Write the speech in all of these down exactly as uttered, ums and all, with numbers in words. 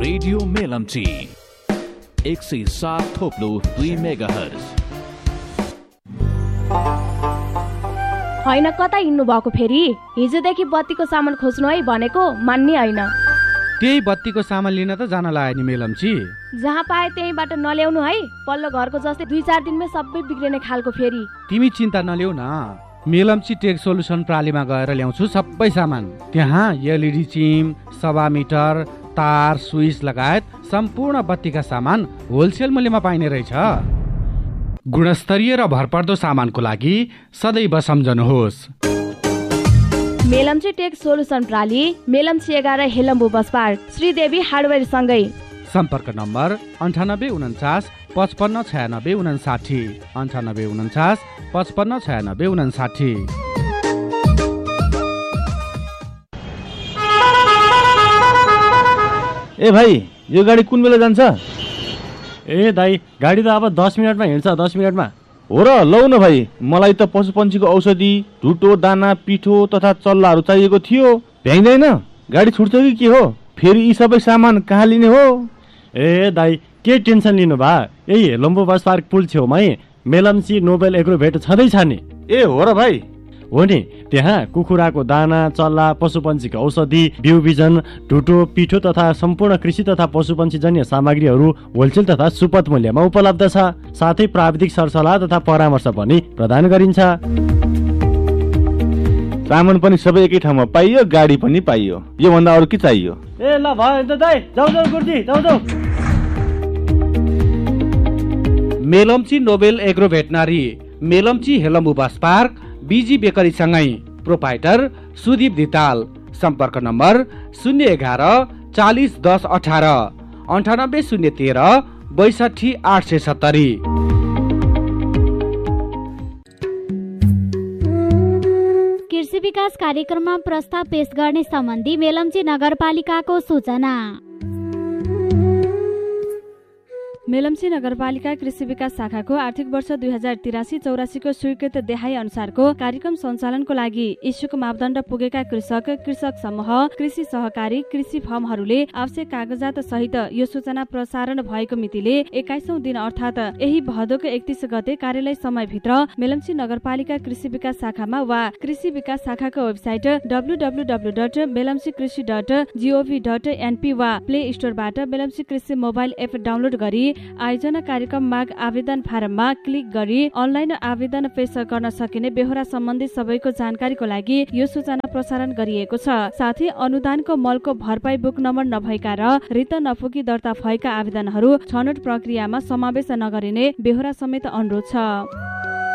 Radio Melamchi एक सय सात थोप्लो दुई मेगा हर्ज। होइन कता हिँड्नु भएको फेरि? हिजोदेखि बत्तीको सामान खोज्नु है भनेको मान्ने होइन। त्यही बत्तीको सामान लिन त जान लाग्यो नि मेलम्ची। जहाँ पाए त्यहीबाट नल्याउनु है। पल्लो घरको जस्तै दुई चार दिनमै सबै बिग्रिने खालको फेरि। तिमी चिन्ता नल्याउ न, मेलम्ची टेक सोल्युसन प्रालीमा गएर ल्याउँछु सबै सामान। त्यहाँ एलइडी चिम, सभा मिटर, तार, स्विच लगायत सम्पूर्ण बत्तीका सामान होलसेल मूल्यमा पाइने रहेछ। गुणस्तरीय र भरपर्दो सामानको लागि सदैव सम्झनुहोस् मेलम्ची टेक सोल्युसन प्राली, मेलम्ची एघार Helambu bus park, Sridevi hardware सँगै। सम्पर्क नम्बर अन्ठानब्बे उन्चास पचपन्न छयानब्बे उनासाठी अन्ठानब्बे उन्चास पचपन्न छयानब्बे उनासाठी। ए भाइ, यो गाडी कुन बेला जान्छ? ए दाई, गाडी त अब दस मिनटमा हिँड्छ। दस मिनटमा हो र, लौ न भाइ। मलाई त पशुपन्छीको औषधि, ढुटो, दाना, पिठो तथा चल्लाहरू चाहिएको थियो। भ्याइँदैन? गाडी छुट्छ कि के हो? फेरि यी सबै सामान कहाँ लिने हो? ए दाई, के टेन्सन लिनु भा? यही हेलम्बु बस पार्क पुल छेउमै मेलम्ची नोबेल एग्रोभेट छँदैछ नि। ए हो र भाइ? हो नि। त्यहाँ कुखुराको दाना, चल्ला, पशुपन्छीको औषधि, बिउ बिजन, ढुटो, पिठो तथा सम्पूर्ण कृषि तथा पशुपन्छी जन्य सामग्रीहरू होलसेल तथा सुपथ मूल्यमा उपलब्ध छ। साथै प्राविधिक सरसल्लाह तथा परामर्श पनि प्रदान गरिन्छ। सामान पनि सबै एकै ठाउँमा पाइयो, गाडी पनि पाइयो। यो भन्दा अरू के चाहियो? ए ल भयो त दाइ, जाऊ जाऊ गुर्जी, जाऊ जाऊ। Melamchi Nobel agro भेटनारी, Melamchi Helambu bus park, busy bakery सँगै। प्रोपाइटर सुदीप धिताल। सम्पर्क नम्बर शून्य एघार चालिस दस अठार अन्ठानब्बे शून्य तेह्र बैसठी आठ सय सत्तरी। कृषि विकास कार्यक्रममा प्रस्ताव पेश गर्ने सम्बन्धी मेलम्ची नगरपालिकाको सूचना। मेलम्ची नगरपालिका कृषि विकास शाखाको आर्थिक वर्ष दुई हजार तिरासी चौरासीको स्वीकृत देहाई अनुसारको कार्यक्रम सञ्चालनको लागि इच्छुक मापदण्ड पुगेका कृषक, कृषक समूह, कृषि सहकारी, कृषि फर्महरूले आवश्यक कागजात सहित यो सूचना प्रसारण भएको मितिले एक्काइसौं दिन अर्थात् यही भदौको एकतीस गते कार्यालय समयभित्र मेलम्ची नगरपालिका कृषि विकास शाखामा वा कृषि विकास शाखाको website W W W dot Melamchi कृषि डट जीओभी डट एनपी वा प्ले स्टोरबाट मेलम्ची कृषि मोबाइल एप डाउनलोड गरी आयोजना कार्यक्रम माग आवेदन फारममा क्लिक गरी अनलाइन आवेदन पेश गर्न सकिने बेहोरा सम्बन्धी सबैको जानकारीको लागि यो सूचना प्रसारण गरिएको छ। साथै अनुदानको मलको भरपाई बुक नम्बर नभएका र रित नपुगी दर्ता भएका आवेदनहरू छनौट प्रक्रियामा समावेश नगरिने बेहोरा समेत अनुरोध छ।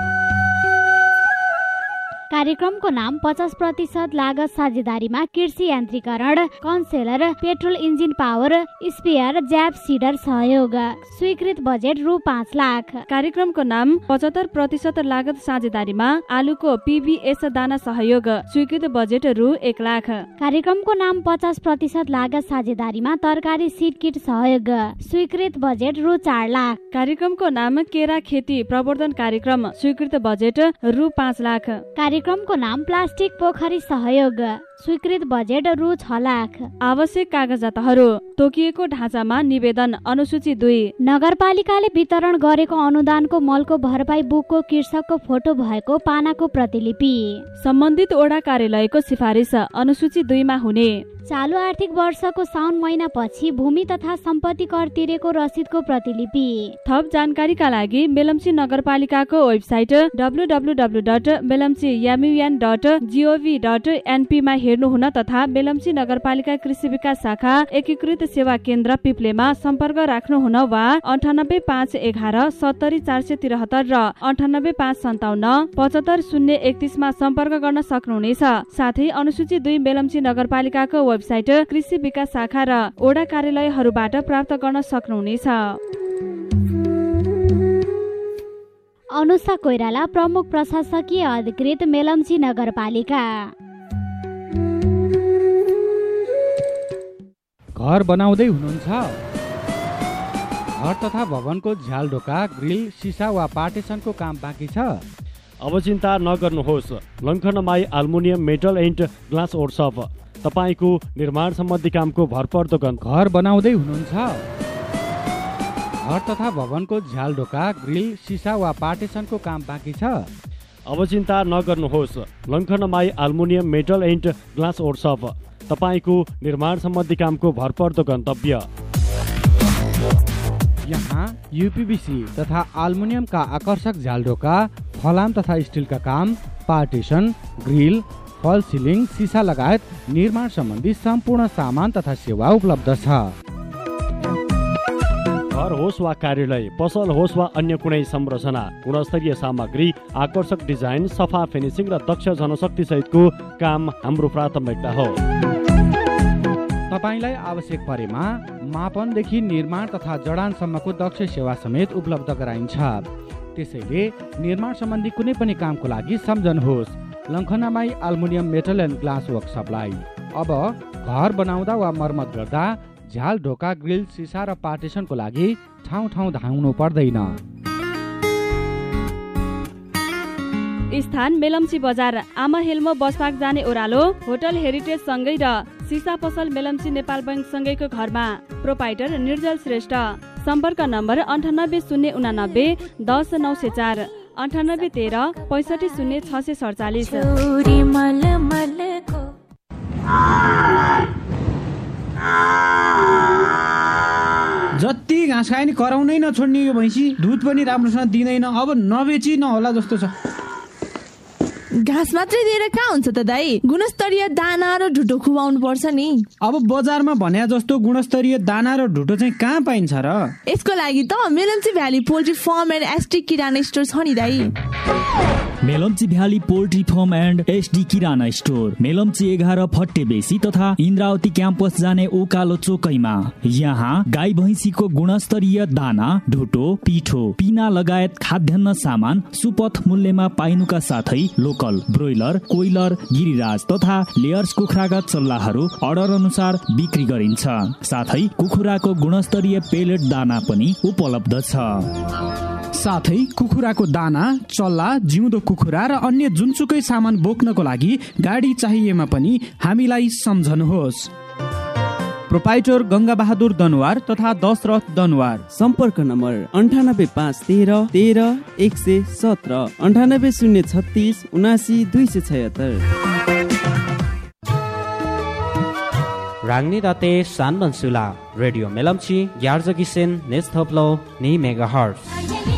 कार्यक्रमको नाम पचास प्रतिशत लागत साझेदारीमा कृषि यान्त्रिकरण, कन्सेलर, पेट्रोल इन्जिन पावर, स्पेयर, ज्याप सिडर सहयोग। स्वीकृत बजेट रु पाँच लाख। कार्यक्रमको नाम पचहत्तर प्रतिशत लागत साझेदारीमा आलुको पीबीएस दाना सहयोग। स्वीकृत बजेट रु एक लाख। कार्यक्रमको नाम पचास प्रतिशत लागत साझेदारीमा तरकारी सिड किट सहयोग। स्वीकृत बजेट रु चार लाख। कार्यक्रमको नाम केरा खेती प्रवर्धन कार्यक्रम। स्वीकृत बजेट रु पाँच लाख। कार्यक्रमको नाम प्लास्टिक पोखरी सहयोग। स्वीकृत बजेट रु छ लाख। आवश्यक कागजातहरू तोकिएको ढाँचामा निवेदन अनुसूची दुई। नगरपालिकाले वितरण गरेको अनुदानको मलको भरपाई बुकको कृषकको फोटो भएको पानाको प्रतिलिपि। सम्बन्धित ओडा कार्यालयको सिफारिस अनुसूची दुईमा हुने। चालु आर्थिक वर्षको साउन महिना पछि भूमि तथा सम्पत्ति कर तिरेको रसिदको प्रतिलिपि। थप जानकारीका लागि मेलम्ची नगरपालिकाको website W W W dot Melamchi एमयुएन dot gov dot एनपीमा हेर्नुहुन तथा मेलम्ची नगरपालिका कृषि विकास शाखा एकीकृत सेवा केन्द्र पिप्लेमा सम्पर्क राख्नुहुन वा अन्ठानब्बे पाँच एघार सत्तरी चार सय त्रिहत्तर र अन्ठानब्बे पाँच सन्ताउन्न पचहत्तर शून्य एकतिसमा सम्पर्क गर्न सक्नुहुनेछ। साथै अनुसूची दुई मेलम्ची नगरपालिकाको वेबसाइट कृषि विकास शाखा र ओडा कार्यालयहरूबाट प्राप्त गर्न सक्नुहुनेछ। अनुषा कोइराला, प्रमुख प्रशासकीय अधिकृत, मेलम्ची नगरपालिका। घर बनाउँदै हुनुहुन्छ? घर तथा भवनको झ्याल ढोका, ग्रिल, सिसा वा पार्टिसनको काम बाँकी छ? अब चिन्ता नगर्नुहोस्, लङ्खनमाई aluminium metal and glass workshop तपाईँको निर्माण सम्बन्धी कामको भरपर्दो गन्त। घर बनाउँदै हुनुहुन्छ, घर तथा भवनको झ्याल ढोका ग्रिल सिसा वा पार्टिसनको काम बाँकी छ? अब चिन्ता नगर्नुहोस्, लङ्खनमाई aluminium metal and glass workshop तपाईँको निर्माण सम्बन्धी कामको भरपर्दो गन्तव्य। यहाँ यूपीबीसी तथा एल्युमिनियमका आकर्षक झ्याल ढोका, फलाम तथा स्टिलका काम, पार्टिसन, ग्रिल, फल सिलिङ, सिसा लगायत निर्माण सम्बन्धी सम्पूर्ण सामान तथा सेवा उपलब्ध छ। घर होस् वा कार्यालय, पसल होस् वा अन्य कुनै संरचना, गुणस्तरीय सामग्री, आकर्षक डिजाइन, सफा फिनिसिङ र दक्ष जनशक्ति सहितको काम हाम्रो प्राथमिकता हो। तपाईलाई आवश्यक परेमा मापनदेखि निर्माण तथा जडानसम्मको दक्ष सेवा समेत उपलब्ध गराइन्छ। त्यसैले निर्माण सम्बन्धी कुनै पनि कामको लागि सम्झनुहोस् लङ्खनमाई एल्युमिनियम मेटल एन्ड ग्लास वर्कसपलाई। अब घर बनाउँदा वा मर्मत गर्दा झ्याल ढोका ग्रिल सिसा र पार्टिसनको लागि ठाउँ ठाउँ धाउनु पर्दैन। स्थान मेलम्ची बजार, आमा हेल्मो बस पार्क जाने ओह्रालो, होटल हेरिटेज सँगै र सिसा पसल मेलम्ची नेपाल बैंक सँगैको घरमा। प्रोपाइटर निर्जल श्रेष्ठ। सम्पर्क नम्बर अन्ठानब्बे शून्य उनानब्बे दस नौ सय चार, अन्ठानब्बे तेह्र पैँसठी शून्य छ सय सडचालिस। जति घाँस खाए नि कराउनै नछोड्ने यो भैँसी, दुध पनि राम्रोसँग दिँदैन। अब नबेची नहोला जस्तो छ। घाँस मात्रै दिएर कहाँ हुन्छ त दाइ? गुणस्तरीय दाना र ढुटो खुवाउनु पर्छ नि। अब बजारमा भने जस्तो गुणस्तरीय दाना र ढुटो चाहिँ कहाँ पाइन्छ र? यसको लागि त Melamchi valley poultry form and SD किराना स्टोर छ नि दाइ। Melamchi valley poultry form and SD किराना स्टोर, मेलम्ची एघार फट्टे बेसी तथा इन्द्रावती क्याम्पस जाने उकालो चोकैमा। यहाँ गाई भैँसीको गुणस्तरीय दाना, ढुटो, पिठो, पिना लगायत खाद्यान्न सामान सुपथ मूल्यमा पाइनुका साथै लोकल ब्रोइलर, कोइलर, गिरिराज तथा लेयर्स कुखुराका चल्लाहरू अर्डर अनुसार बिक्री गरिन्छ। साथै कुखुराको गुणस्तरीय पेलेट दाना पनि उपलब्ध छ। साथै कुखुराको दाना, चल्ला, जिउँदो कुखुरा र अन्य जुनसुकै सामान बोक्नको लागि गाडी चाहिएमा पनि हामीलाई सम्झनुहोस्। प्रोपाइटर गंगा बहादुर दनवार तथा दशरथ दनवार। सम्पर्क नम्बर अन्ठानब्बे पाँच तेह्र तेह्र एक सय सत्र, अन्ठानब्बे शून्य छत्तिस उनासी दुई सय छयत्तर। राङ्नी दाते सानबनसुला रेडियो मेलम्ची ग्यार्जगिसेन नेस्थोप्लो नि मेगाहर्ट्ज।